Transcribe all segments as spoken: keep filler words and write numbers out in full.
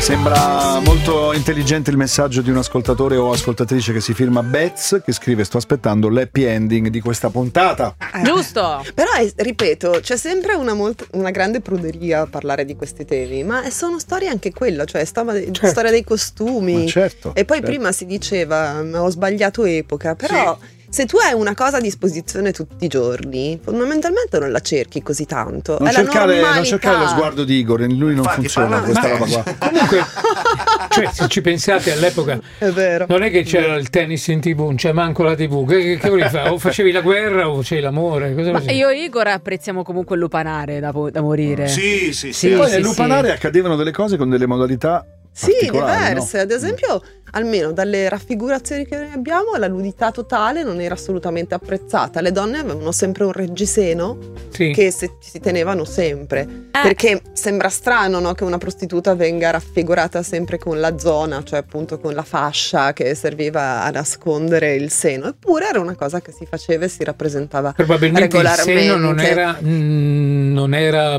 Sembra molto intelligente il messaggio di un ascoltatore o ascoltatrice che si firma Bets, che scrive: sto aspettando l'happy ending di questa puntata. Eh, Giusto. Però è, ripeto, c'è sempre una, molto, una grande pruderia a parlare di questi temi, ma sono storie anche quello, cioè storia, certo. storia dei costumi. Certo, e poi certo. prima si diceva ho sbagliato epoca, però sì. Se tu hai una cosa a disposizione tutti i giorni, fondamentalmente non la cerchi così tanto. Non, è cercare, la non cercare lo sguardo di Igor, in lui non Infatti, funziona questa ma, roba qua. Comunque, cioè, se ci pensate all'epoca, è vero. Non è che c'era il tennis in tivù, non c'è manco la tivù. Che, che, che volevi fare? O facevi la guerra o facevi l'amore? Cosa Ma io e Igor apprezziamo comunque il lupanare da, da morire. Sì, sì, sì. sì poi sì, nel lupanare sì. accadevano delle cose con delle modalità Sì, particolari, diverse. no? Ad esempio, almeno dalle raffigurazioni che noi abbiamo, la nudità totale non era assolutamente apprezzata. Le donne avevano sempre un reggiseno sì. che se, si tenevano sempre. Eh. Perché sembra strano, no, che una prostituta venga raffigurata sempre con la zona, cioè appunto con la fascia che serviva a nascondere il seno. Eppure era una cosa che si faceva e si rappresentava probabilmente regolarmente. Il seno non era, mm, non era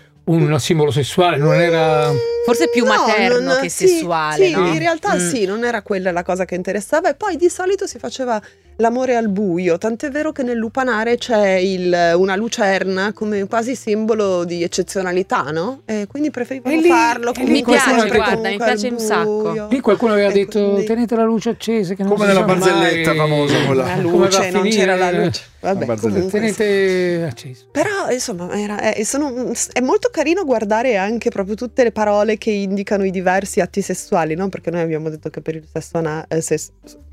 un simbolo sessuale, non era... Forse più no, materno non, che sì, sessuale, sì, no? in realtà Mm. sì, non era quella la cosa che interessava. E poi di solito si faceva l'amore al buio, tant'è vero che nel lupanare c'è il, una lucerna come quasi simbolo di eccezionalità, no? E quindi preferivano E lì- farlo e comunque lì qualcuno sempre ha detto- guarda, mi comunque al piace un buio. sacco. Lì qualcuno aveva E detto quindi- tenete la luce accesa che non Come si nella sa barzelletta mai famosa quella. La come va luce, a non finire. c'era la luce. Vabbè, La barzelletta. comunque, Tenete acceso. però insomma era, è, sono, è molto carino guardare anche proprio tutte le parole che indicano i diversi atti sessuali, no? Perché noi abbiamo detto che per il sesso ana- eh, ses-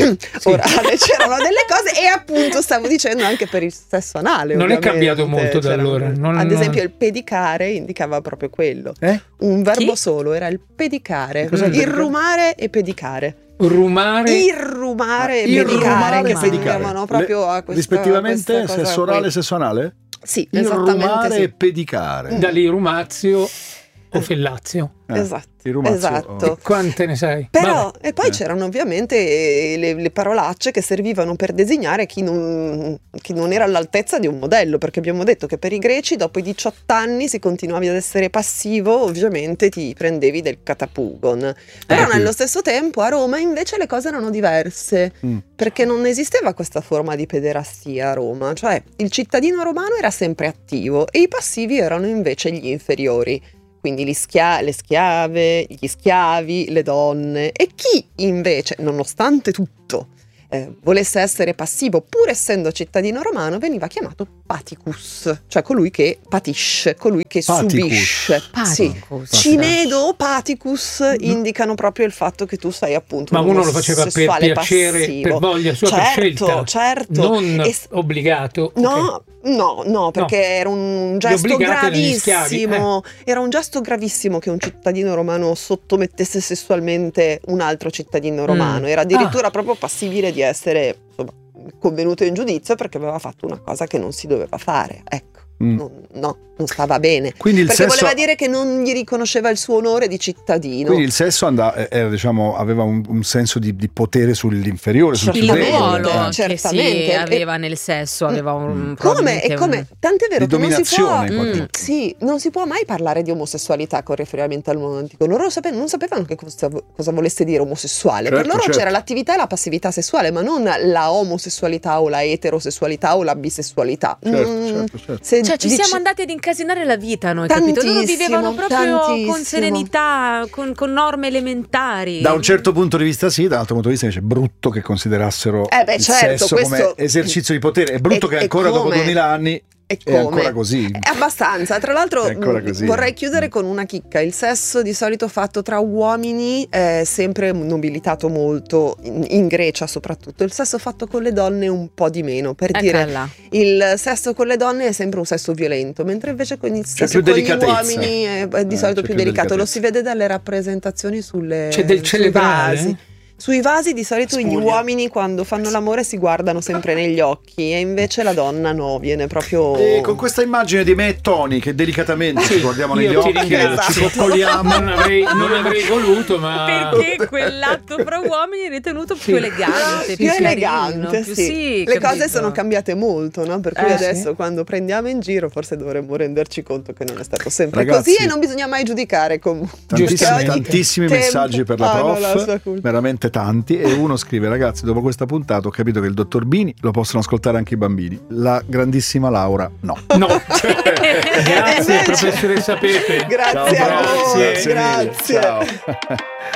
orale c'erano delle cose, e appunto stavo dicendo anche per il sesso anale. Non è ovviamente, cambiato molto da c'erano- allora. Non- Ad non- esempio il pedicare indicava proprio quello. Eh? Un verbo Chi? solo, era il pedicare. Cos'è il pedicare? Irrumare e pedicare. Rumare. Irrumare e Irrumare pedicare, che e pedicare. servivano proprio a questa, rispettivamente a questa cosa sesso orale qui. e sesso anale? Sì, Irrumare esattamente e sì. pedicare. Da lì rumazio o fellazio. Eh, Esatto, il rumazio, esatto. oh. Quante ne sai? Però, Vabbè. e poi Eh. c'erano ovviamente eh, le, le parolacce che servivano per designare chi non, chi non era all'altezza di un modello, perché abbiamo detto che per i greci dopo i diciotto anni, se continuavi ad essere passivo, ovviamente ti prendevi del catapugon. Però Eh. nello stesso tempo a Roma invece le cose erano diverse, Mm. perché non esisteva questa forma di pederastia a Roma, cioè il cittadino romano era sempre attivo e i passivi erano invece gli inferiori. Quindi gli schia- le schiave, gli schiavi, le donne. E chi invece, nonostante tutto, eh, volesse essere passivo, pur essendo cittadino romano, veniva chiamato paticus, cioè colui che patisce, colui che Paticus. subisce. Sì. Paticus. Cinedo o paticus indicano proprio il fatto che tu sei appunto Ma un uno lo faceva per omosessuale piacere, passivo. per voglia sua, per Certo, scelta. certo. Non E s- obbligato. No, ok. no, no, perché era un gesto obbligati agli schiavi, gravissimo. Era un gesto gravissimo che un cittadino romano sottomettesse sessualmente un altro cittadino romano. Mm. Era addirittura proprio passibile di essere, insomma, convenuto in giudizio perché aveva fatto una cosa che non si doveva fare. Ecco, Mm. non, no, non stava bene. Quindi il Perché sesso, voleva dire che non gli riconosceva il suo onore di cittadino. quindi il sesso andava, era, diciamo, aveva un, un senso di, di potere sull'inferiore, sul più Il Certamente, debole. ruolo eh. che certamente. si aveva nel sesso aveva un Mm. Come? probabilmente E come? un- Tant'è vero Di che non si può, dominazione, in qualche Mm. modo. sì, non si può mai parlare di omosessualità con riferimento al mondo antico. Loro sape- non sapevano che cosa, cosa volesse dire omosessuale. per Certo, loro certo. c'era l'attività e la passività sessuale, ma non la omosessualità o la eterosessualità o la bisessualità. Certo, Mm, certo, certo. se Cioè ci dici- siamo andati ad incasinare la vita noi, capito? Loro Tantissimo, vivevano proprio tantissimo. con serenità, con, con norme elementari. Da un certo punto di vista sì, dall'altro punto di vista invece è brutto che considerassero Eh beh, il certo, sesso questo- come esercizio di potere. È brutto E- che e ancora dopo come? duemila anni E è come? ancora così. È abbastanza. Tra l'altro È ancora mh, così. vorrei chiudere con una chicca. Il sesso di solito fatto tra uomini è sempre nobilitato molto, in, in Grecia soprattutto. Il sesso fatto con le donne un po' di meno. Per dire, Eccola. il sesso con le donne è sempre un sesso violento, mentre invece con il sesso più con gli delicatezza. uomini è, è di Eh, solito c'è più più delicato. Lo delicatezza. si vede dalle rappresentazioni sulle C'è del sui celebrare? vasi. Sui vasi di solito Spugna. gli uomini quando fanno l'amore si guardano sempre negli occhi e invece la donna no, viene proprio... E con questa immagine di me e Tony che delicatamente ci guardiamo negli Io ti occhi e ringrazio. ci coccoliamo. Non avrei, non avrei voluto, ma Perché quell'atto fra uomini è ritenuto più elegante, più più elegante, carino, più sì. sì, Le capito? cose sono cambiate molto, no? Per cui Eh, adesso sì. quando prendiamo in giro forse dovremmo renderci conto che non è stato sempre Ragazzi, così e non bisogna mai giudicare comunque. Tantissimi, Perché ogni tantissimi tempo messaggi per la hanno prof, la sua cultura. veramente tanti, e uno scrive: ragazzi, dopo questa puntata ho capito che il dottor Bini lo possono ascoltare anche i bambini, la grandissima Laura no. no. Grazie, Invece- professoressa Pepe. Grazie Ciao, a prof. voi, Grazie mille. grazie. Ciao.